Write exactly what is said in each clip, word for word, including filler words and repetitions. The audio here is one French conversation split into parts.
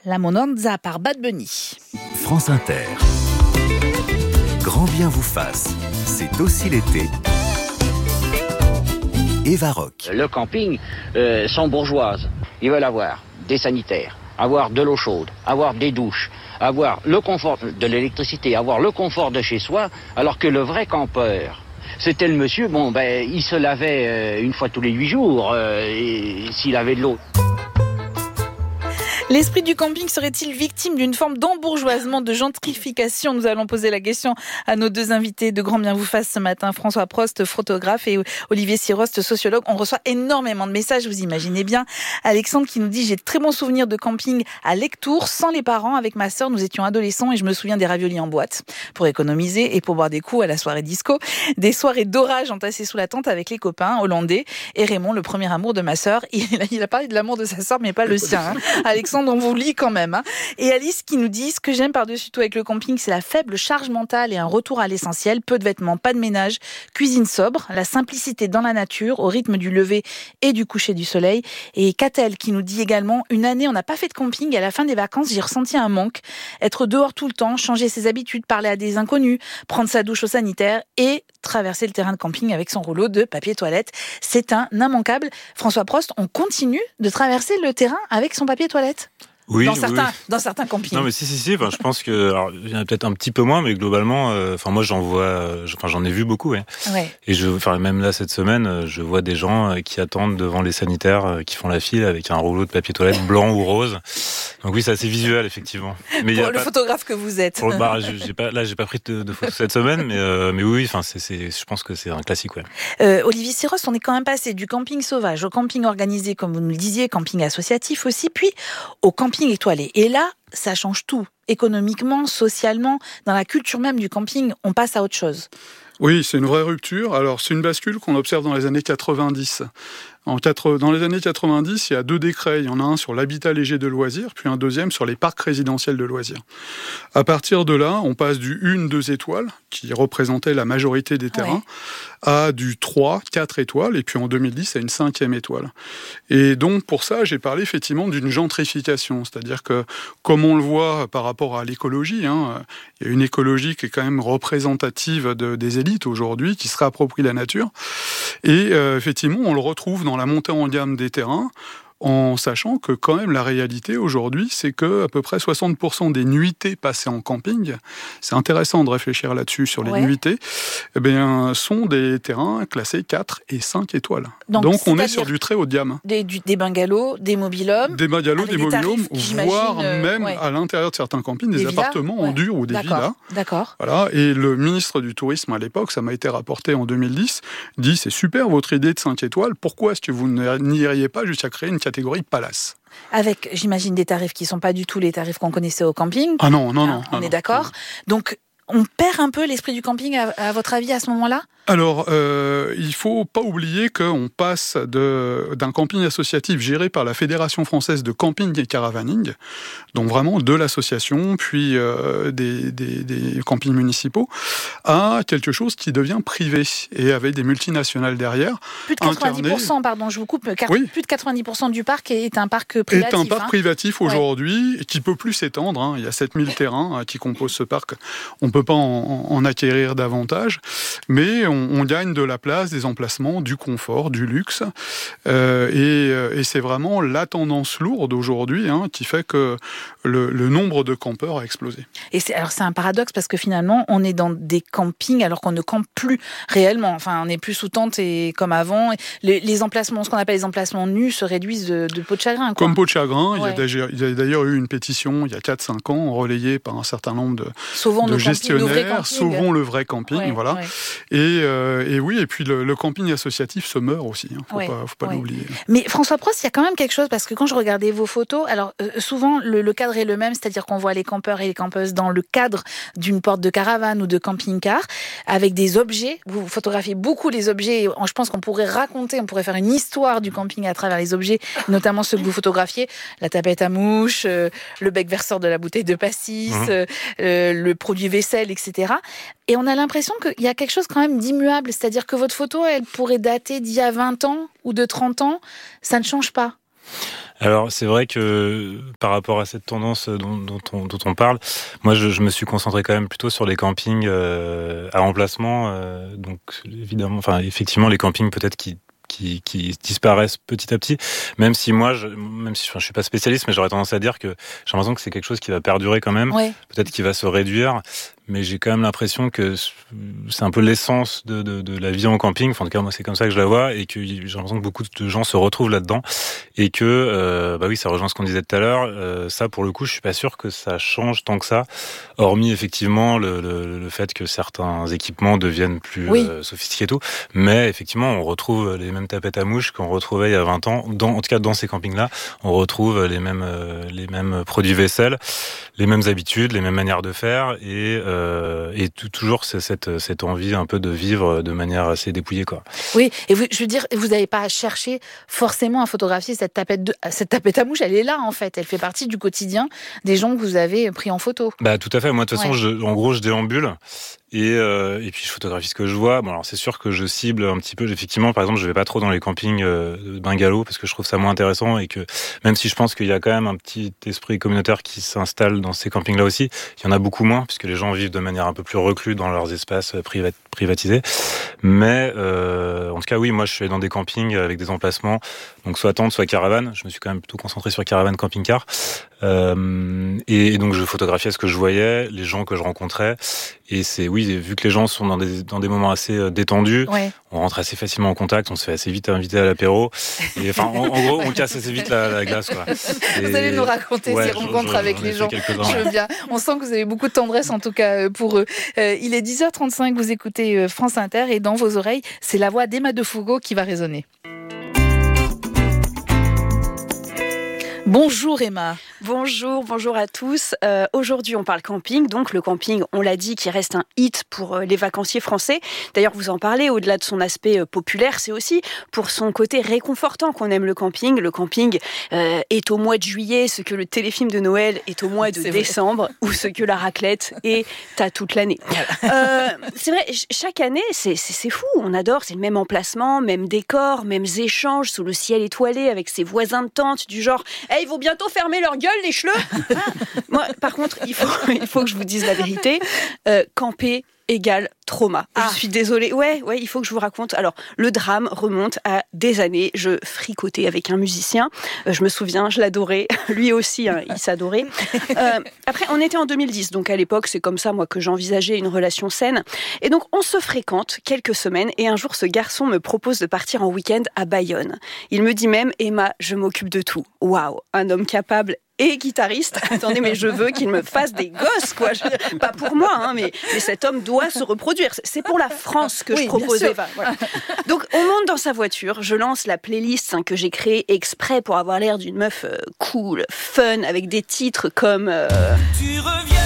La Monanza par Bad Bunny. France Inter. Grand bien vous fasse, c'est aussi l'été. Eva Rock. Le camping euh, sont bourgeoises. Ils veulent avoir des sanitaires, avoir de l'eau chaude, avoir des douches, avoir le confort de l'électricité, avoir le confort de chez soi, alors que le vrai campeur, c'était le monsieur, bon ben il se lavait euh, une fois tous les huit jours, euh, et s'il avait de l'eau. L'esprit du camping serait-il victime d'une forme d'embourgeoisement, de gentrification ? Nous allons poser la question à nos deux invités de Grand Bien vous fasse ce matin, François Prost, photographe, et Olivier Sirost, sociologue. On reçoit énormément de messages, vous imaginez bien. Alexandre qui nous dit « J'ai de très bons souvenirs de camping à Lectoure, sans les parents, avec ma sœur. Nous étions adolescents et je me souviens des raviolis en boîte pour économiser et pour boire des coups à la soirée disco. Des soirées d'orage entassées sous la tente avec les copains hollandais. Et Raymond, le premier amour de ma sœur. Il a, il a parlé de l'amour de sa sœur, mais pas le sien. Hein. Alexandre, on vous lit quand même. Hein. Et Alice qui nous dit « Ce que j'aime par-dessus tout avec le camping, c'est la faible charge mentale et un retour à l'essentiel. Peu de vêtements, pas de ménage, cuisine sobre, la simplicité dans la nature, au rythme du lever et du coucher du soleil. » Et Catel qui nous dit également « Une année, on n'a pas fait de camping et à la fin des vacances, j'ai ressenti un manque. Être dehors tout le temps, changer ses habitudes, parler à des inconnus, prendre sa douche au sanitaire et traverser le terrain de camping avec son rouleau de papier toilette. C'est un immanquable. » François Prost, on continue de traverser le terrain avec son papier toilette ? Oui, dans certains, oui. dans certains campings. Non, mais si, si, si. Enfin, je pense que, alors, il y en a peut-être un petit peu moins, mais globalement, euh, enfin, moi, j'en vois, euh, enfin, j'en ai vu beaucoup, ouais. Ouais. Et je, enfin, même là, cette semaine, je vois des gens qui attendent devant les sanitaires, euh, qui font la file avec un rouleau de papier toilette blanc ou rose. Donc oui, c'est assez visuel, effectivement. Mais pour y a le pas... photographe que vous êtes. Pour, bah, j'ai pas, là, j'ai pas pris de, de photos cette semaine, mais, euh, mais oui, enfin, c'est, c'est, je pense que c'est un classique, ouais. Euh, Olivier Sirost, on est quand même passé du camping sauvage au camping organisé, comme vous nous le disiez, camping associatif aussi, puis au camping étoilé. Et là, ça change tout. Économiquement, socialement, dans la culture même du camping, on passe à autre chose. Oui, c'est une vraie rupture. Alors, c'est une bascule qu'on observe dans les années quatre-vingt-dix. En quatre, dans les années quatre-vingt-dix, il y a deux décrets. Il y en a un sur l'habitat léger de loisirs, puis un deuxième sur les parcs résidentiels de loisirs. À partir de là, on passe du une, deux étoiles, qui représentait la majorité des terrains, ouais. à du trois, quatre étoiles, et puis en deux mille dix, à une cinquième étoile. Et donc, pour ça, j'ai parlé effectivement d'une gentrification. C'est-à-dire que, comme on le voit par rapport à l'écologie, hein, il y a une écologie qui est quand même représentative de, des élites aujourd'hui, qui se réapproprient la nature. Et euh, effectivement, on le retrouve dans la montée en gamme des terrains, en sachant que quand même la réalité aujourd'hui, c'est que à peu près soixante pour cent des nuitées passées en camping, c'est intéressant de réfléchir là-dessus sur les ouais. nuitées, eh bien, sont des terrains classés quatre et cinq étoiles. Donc, Donc on est sur du très haut de gamme. Des, du, des bungalows, des mobil-homes. Des bungalows, des, des mobil-homes, voire euh, même ouais. à l'intérieur de certains campings, des, des appartements ouais. en dur ou des D'accord. villas. D'accord. Voilà. Et le ministre du Tourisme à l'époque, ça m'a été rapporté en deux mille dix, dit c'est super votre idée de cinq étoiles, pourquoi est-ce que vous n'iriez pas jusqu'à créer une catégorie palace ? Avec, j'imagine, des tarifs qui ne sont pas du tout les tarifs qu'on connaissait au camping. Ah non, non, hein, non. On non, est d'accord. non. Donc, on perd un peu l'esprit du camping, à, à votre avis, à ce moment-là ? Alors, euh, il ne faut pas oublier qu'on passe de, d'un camping associatif géré par la Fédération française de camping et caravaning, donc vraiment de l'association, puis euh, des, des, des campings municipaux, à quelque chose qui devient privé, et avec des multinationales derrière. Plus de quatre-vingt-dix pour cent, incarné... pardon, je vous coupe, car oui. plus de quatre-vingt-dix pour cent du parc est un parc privatif. Est un parc hein. privatif aujourd'hui, ouais. qui ne peut plus s'étendre. Hein. Il y a sept mille terrains qui composent ce parc. On ne peut pas en, en acquérir davantage, mais on On, on gagne de la place, des emplacements, du confort, du luxe. Euh, et, et c'est vraiment la tendance lourde aujourd'hui hein, qui fait que le, le nombre de campeurs a explosé. Et c'est, alors c'est un paradoxe parce que finalement, on est dans des campings alors qu'on ne campe plus réellement. Enfin, on n'est plus sous tente et comme avant. Les, les emplacements, ce qu'on appelle les emplacements nus, se réduisent de, de peau de chagrin. Quoi. Comme peau de chagrin. Ouais. Il, y a déjà, il y a d'ailleurs eu une pétition il y a quatre cinq ans, relayée par un certain nombre de, sauvons de nos gestionnaires. Camping, sauvons le vrai camping. Ouais, voilà. Ouais. Et Euh, et oui, et puis le, le camping associatif se meurt aussi, il hein, ne faut ouais, pas, faut pas ouais. l'oublier. Mais François Prost, il y a quand même quelque chose, parce que quand je regardais vos photos, alors euh, souvent le, le cadre est le même, c'est-à-dire qu'on voit les campeurs et les campeuses dans le cadre d'une porte de caravane ou de camping-car, avec des objets, vous photographiez beaucoup les objets, et je pense qu'on pourrait raconter, on pourrait faire une histoire du camping à travers les objets, notamment ceux que vous photographiez, la tapette à mouche, euh, le bec verseur de la bouteille de pastis, mmh. euh, euh, le produit vaisselle, et cetera. Et on a l'impression qu'il y a quelque chose quand même d'immuable, c'est-à-dire que votre photo, elle pourrait dater d'il y a vingt ans ou de trente ans, ça ne change pas. Alors c'est vrai que par rapport à cette tendance dont, dont, on, dont on parle, moi je, je me suis concentré quand même plutôt sur les campings euh, à emplacement. Euh, donc évidemment, enfin effectivement les campings peut-être qui Qui, qui disparaissent petit à petit, même si moi, je, même si enfin, je suis pas spécialiste, mais j'aurais tendance à dire que j'ai l'impression que c'est quelque chose qui va perdurer quand même, ouais. peut-être qu'il va se réduire, mais j'ai quand même l'impression que c'est un peu l'essence de, de, de la vie en camping, enfin, en tout cas moi c'est comme ça que je la vois, et que j'ai l'impression que beaucoup de gens se retrouvent là-dedans, et que, euh, bah oui, ça rejoint ce qu'on disait tout à l'heure, euh, ça pour le coup je suis pas sûr que ça change tant que ça, hormis effectivement le, le, le fait que certains équipements deviennent plus oui. euh, sophistiqués et tout, mais effectivement on retrouve les mêmes tapettes à mouches qu'on retrouvait il y a vingt ans, dans, en tout cas dans ces campings-là, on retrouve les mêmes, euh, les mêmes produits vaisselle, les mêmes habitudes, les mêmes manières de faire, et, euh, et t- toujours cette, cette envie un peu de vivre de manière assez dépouillée, quoi. Oui, et vous, je veux dire, vous n'avez pas cherché forcément à photographier cette tapette, de, cette tapette à mouche, elle est là en fait, elle fait partie du quotidien des gens que vous avez pris en photo. Bah tout à fait, moi de toute façon, ouais. je, en gros je déambule. Et, euh, et puis je photographie ce que je vois. Bon alors c'est sûr que je cible un petit peu. Effectivement, par exemple, je vais pas trop dans les campings euh, de bungalows parce que je trouve ça moins intéressant et que même si je pense qu'il y a quand même un petit esprit communautaire qui s'installe dans ces campings-là aussi, il y en a beaucoup moins puisque les gens vivent de manière un peu plus reclus dans leurs espaces priva- privatisés. Mais euh, en tout cas, oui, moi je suis allé dans des campings avec des emplacements, donc soit tente, soit caravane. Je me suis quand même plutôt concentré sur caravane, camping-car. Euh, et, et donc je photographiais ce que je voyais, les gens que je rencontrais. Et c'est oui, vu que les gens sont dans des dans des moments assez détendus, ouais. on rentre assez facilement en contact, on se fait assez vite inviter à l'apéro. Et enfin, en, en gros, on casse assez vite la, la glace, quoi. Et, vous allez nous raconter ouais, ces rencontres je, je, avec les gens. Je veux bien. On sent que vous avez beaucoup de tendresse, en tout cas pour eux. Euh, il est dix heures trente-cinq, vous écoutez France Inter, et dans vos oreilles, c'est la voix d'Emma Defougo qui va résonner. Bonjour Emma. Bonjour, bonjour à tous. Euh, aujourd'hui, on parle camping. Donc, le camping, on l'a dit, qui reste un hit pour euh, les vacanciers français. D'ailleurs, vous en parlez, au-delà de son aspect euh, populaire, c'est aussi pour son côté réconfortant qu'on aime le camping. Le camping euh, est au mois de juillet ce que le téléfilm de Noël est au mois de c'est décembre, vrai. Ou ce que la raclette est à toute l'année. Euh, c'est vrai, chaque année, c'est, c'est, c'est fou. On adore, c'est le même emplacement, même décor, mêmes échanges sous le ciel étoilé avec ses voisins de tente du genre hey, « ils vont bientôt fermer leur gueule, les chleux !» Moi, par contre, il faut, il faut que je vous dise la vérité. Euh, camper égale trauma. Ah. Je suis désolée. Ouais, ouais, il faut que je vous raconte. Alors, le drame remonte à des années. Je fricotais avec un musicien. Euh, je me souviens, je l'adorais. Lui aussi, hein, il s'adorait. Euh, après, on était en deux mille dix. Donc, à l'époque, c'est comme ça, moi, que j'envisageais une relation saine. Et donc, on se fréquente quelques semaines. Et un jour, ce garçon me propose de partir en week-end à Bayonne. Il me dit même, Emma, je m'occupe de tout. Waouh, un homme capable et guitariste. Attendez, mais je veux qu'il me fasse des gosses, quoi. Je, pas pour moi, hein, mais, mais cet homme doit se reproduire. C'est pour la France que oui, je proposais. Enfin, voilà. Donc, on monte dans sa voiture. Je lance la playlist hein, que j'ai créée exprès pour avoir l'air d'une meuf euh, cool, fun, avec des titres comme... Euh... Tu reviens.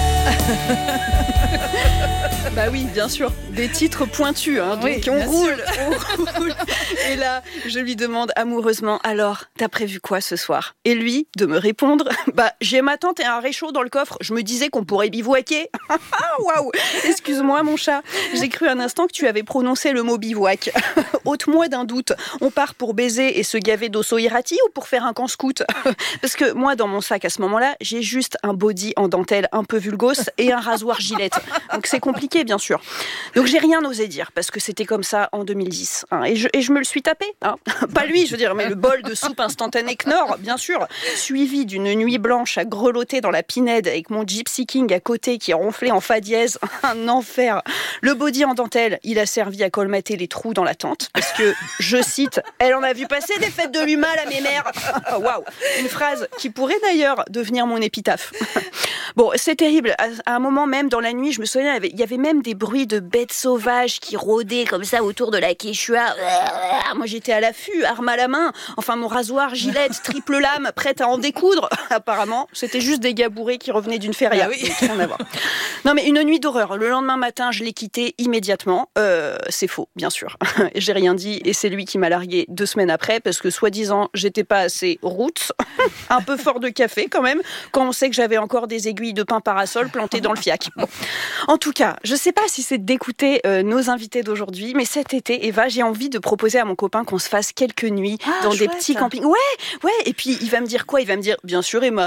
Bah oui, bien sûr, des titres pointus, hein, donc oui, on roule, on roule. Et là, je lui demande amoureusement, alors, t'as prévu quoi ce soir ? Et lui, de me répondre, bah j'ai ma tante et un réchaud dans le coffre, je me disais qu'on pourrait bivouaquer. Waouh, excuse-moi mon chat, j'ai cru un instant que tu avais prononcé le mot bivouac. Ôte-moi d'un doute, on part pour baiser et se gaver d'osso irati ou pour faire un camp scout ? Parce que moi, dans mon sac à ce moment-là, j'ai juste un body en dentelle un peu vulgose et un rasoir Gillette. Donc c'est compliqué, bien sûr. Donc j'ai rien osé dire, parce que c'était comme ça en deux mille dix. Hein, et, je, et je me le suis tapé. Hein. Pas lui, je veux dire, mais le bol de soupe instantanée Knorr, bien sûr. Suivi d'une nuit blanche à grelotter dans la pinède avec mon Gypsy King à côté qui ronflait en fa dièse. Un enfer. Le body en dentelle, il a servi à colmater les trous dans la tente, parce que, je cite, elle en a vu passer des fêtes de l'humain, la mémère. Waouh. Une phrase qui pourrait d'ailleurs devenir mon épitaphe. Bon, c'est terrible. À un moment même, dans la nuit, je me souviens, il y avait même des bruits de bêtes sauvages qui rôdaient comme ça autour de la Quechua. Moi, j'étais à l'affût, arme à la main. Enfin, mon rasoir, Gillette, triple lame, prête à en découdre. Apparemment, c'était juste des gars bourrés qui revenaient d'une feria. Ah oui. Donc, rien à voir. Non, mais une nuit d'horreur. Le lendemain matin, je l'ai quitté immédiatement. Euh, c'est faux, bien sûr. J'ai rien dit et c'est lui qui m'a largué deux semaines après parce que, soi-disant, j'étais pas assez roots. Un peu fort de café, quand même, quand on sait que j'avais encore des aiguilles feuilles de pin parasol plantées dans le fiac. Bon. En tout cas, je sais pas si c'est d'écouter euh, nos invités d'aujourd'hui, mais cet été, Eva, j'ai envie de proposer à mon copain qu'on se fasse quelques nuits ah, dans chouette. Des petits campings. Ouais, ouais. Et puis il va me dire quoi ? Il va me dire, bien sûr, Emma,